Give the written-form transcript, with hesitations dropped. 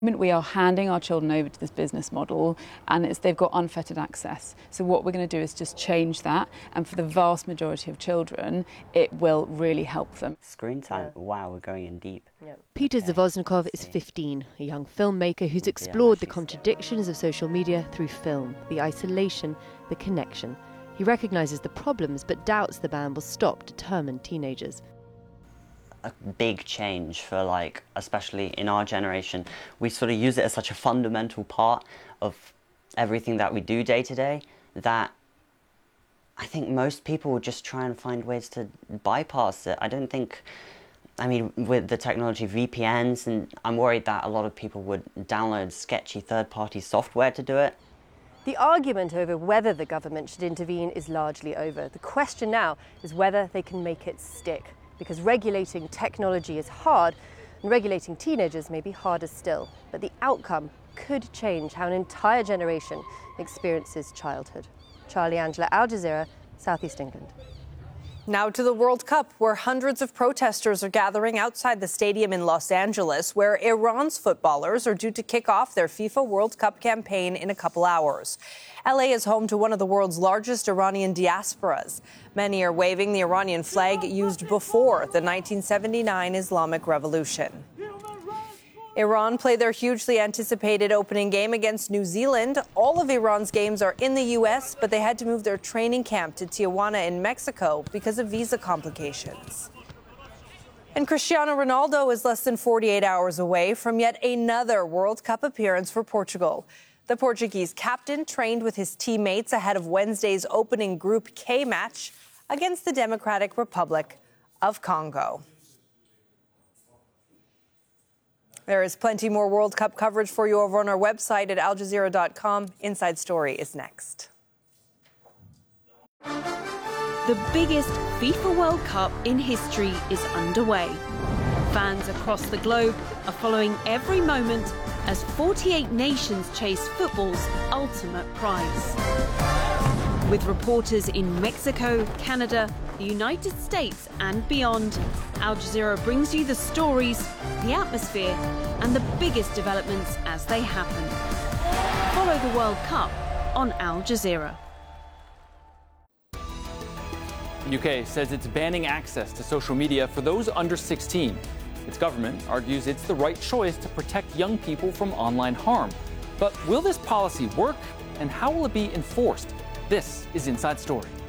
We are handing our children over to this business model, and they've got unfettered access. So what we're going to do is just change that, and for the vast majority of children, it will really help them. Screen time, wow, we're going in deep. Peter Zavoznikov is 15, a young filmmaker who's explored the contradictions of social media through film, the isolation, the connection. He recognises the problems but doubts the ban will stop determined teenagers. A big change for, especially in our generation. We sort of use it as such a fundamental part of everything that we do day to day that I think most people would just try and find ways to bypass it. With the technology of VPNs, and I'm worried that a lot of people would download sketchy third-party software to do it. The argument over whether the government should intervene is largely over. The question now is whether they can make it stick. Because regulating technology is hard, and regulating teenagers may be harder still. But the outcome could change how an entire generation experiences childhood. Charlie Angela, Al Jazeera, South East England. Now to the World Cup, where hundreds of protesters are gathering outside the stadium in Los Angeles, where Iran's footballers are due to kick off their FIFA World Cup campaign in a couple hours. LA is home to one of the world's largest Iranian diasporas. Many are waving the Iranian flag used before the 1979 Islamic Revolution. Iran played their hugely anticipated opening game against New Zealand. All of Iran's games are in the U.S., but they had to move their training camp to Tijuana in Mexico because of visa complications. And Cristiano Ronaldo is less than 48 hours away from yet another World Cup appearance for Portugal. The Portuguese captain trained with his teammates ahead of Wednesday's opening Group K match against the Democratic Republic of Congo. There is plenty more World Cup coverage for you over on our website at aljazeera.com. Inside Story is next. The biggest FIFA World Cup in history is underway. Fans across the globe are following every moment as 48 nations chase football's ultimate prize. With reporters in Mexico, Canada, the United States and beyond, Al Jazeera brings you the stories, the atmosphere and the biggest developments as they happen. Follow the World Cup on Al Jazeera. The UK says it's banning access to social media for those under 16. Its government argues it's the right choice to protect young people from online harm. But will this policy work, and how will it be enforced? This is Inside Story.